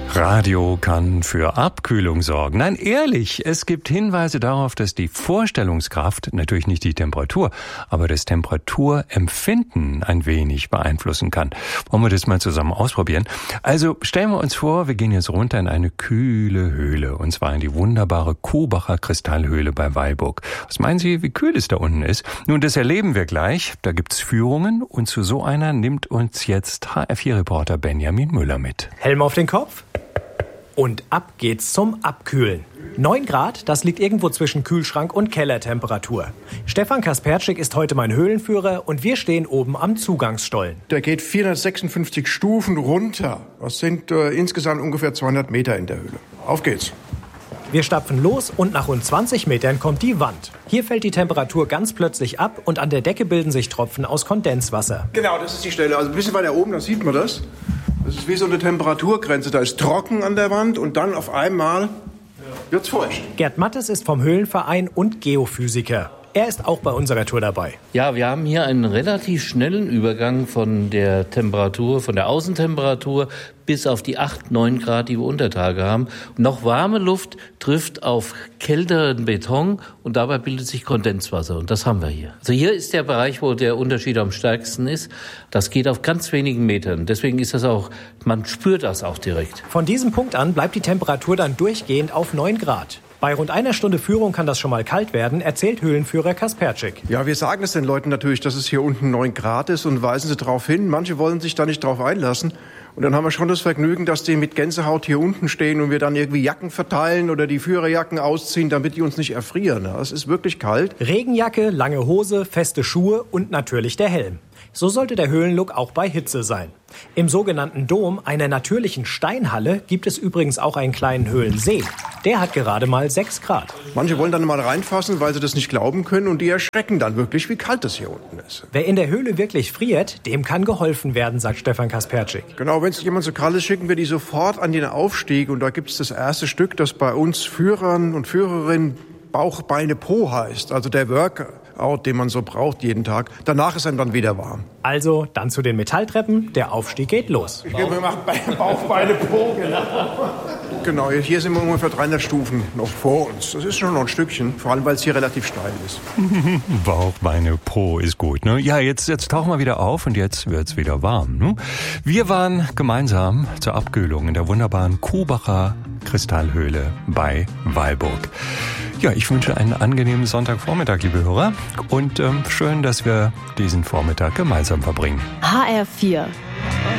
Radio kann für Abkühlung sorgen. Nein, ehrlich, es gibt Hinweise darauf, dass die Vorstellungskraft, natürlich nicht die Temperatur, aber das Temperaturempfinden ein wenig beeinflussen kann. Wollen wir das mal zusammen ausprobieren? Also stellen wir uns vor, wir gehen jetzt runter in eine kühle Höhle, und zwar in die wunderbare Kobacher Kristallhöhle bei Weilburg. Was meinen Sie, wie kühl es da unten ist? Nun, das erleben wir gleich. Da gibt's Führungen, und zu so einer nimmt uns jetzt HR4-Reporter Benjamin Müller mit. Helm auf den Kopf. Und ab geht's zum Abkühlen. 9 Grad, das liegt irgendwo zwischen Kühlschrank und Kellertemperatur. Stefan Kasperczyk ist heute mein Höhlenführer und wir stehen oben am Zugangsstollen. Der geht 456 Stufen runter. Das sind insgesamt ungefähr 200 Meter in der Höhle. Auf geht's. Wir stapfen los und nach rund 20 Metern kommt die Wand. Hier fällt die Temperatur ganz plötzlich ab und an der Decke bilden sich Tropfen aus Kondenswasser. Genau, das ist die Stelle. Also ein bisschen weiter oben, da sieht man das. Das ist wie so eine Temperaturgrenze. Da ist trocken an der Wand und dann auf einmal wird's feucht. Gerd Mattes ist vom Höhlenverein und Geophysiker. Er ist auch bei unserer Tour dabei. Ja, wir haben hier einen relativ schnellen Übergang von der Temperatur, von der Außentemperatur bis auf die 8, 9 Grad, die wir unter Tage haben. Und noch warme Luft trifft auf kälteren Beton und dabei bildet sich Kondenswasser. Und das haben wir hier. Also hier ist der Bereich, wo der Unterschied am stärksten ist. Das geht auf ganz wenigen Metern. Deswegen ist das auch, man spürt das auch direkt. Von diesem Punkt an bleibt die Temperatur dann durchgehend auf 9 Grad. Bei rund einer Stunde Führung kann das schon mal kalt werden, erzählt Höhlenführer Kasperczyk. Ja, wir sagen es den Leuten natürlich, dass es hier unten 9 Grad ist und weisen sie darauf hin. Manche wollen sich da nicht drauf einlassen. Und dann haben wir schon das Vergnügen, dass die mit Gänsehaut hier unten stehen und wir dann irgendwie Jacken verteilen oder die Führerjacken ausziehen, damit die uns nicht erfrieren. Es ist wirklich kalt. Regenjacke, lange Hose, feste Schuhe und natürlich der Helm. So sollte der Höhlenlook auch bei Hitze sein. Im sogenannten Dom, einer natürlichen Steinhalle, gibt es übrigens auch einen kleinen Höhlensee. Der hat gerade mal 6 Grad. Manche wollen dann mal reinfassen, weil sie das nicht glauben können, und die erschrecken dann wirklich, wie kalt es hier unten ist. Wer in der Höhle wirklich friert, dem kann geholfen werden, sagt Stefan Kasperczyk. Genau, wenn es jemand so kalt ist, schicken wir die sofort an den Aufstieg. Und da gibt es das erste Stück, das bei uns Führern und Führerinnen Bauch, Beine, Po heißt. Also der Workout, den man so braucht jeden Tag. Danach ist einem dann wieder warm. Also dann zu den Metalltreppen, der Aufstieg geht los. Wir machen Bauch, Beine, Po, genau. Genau, hier sind wir ungefähr 300 Stufen noch vor uns. Das ist schon noch ein Stückchen, vor allem weil es hier relativ steil ist. Bauch, Beine, Po ist gut, ne? Ja, jetzt tauchen wir wieder auf und jetzt wird's wieder warm, ne? Wir waren gemeinsam zur Abkühlung in der wunderbaren Kobacher Kristallhöhle bei Weilburg. Ja, ich wünsche einen angenehmen Sonntagvormittag, liebe Hörer. Und schön, dass wir diesen Vormittag gemeinsam verbringen. HR4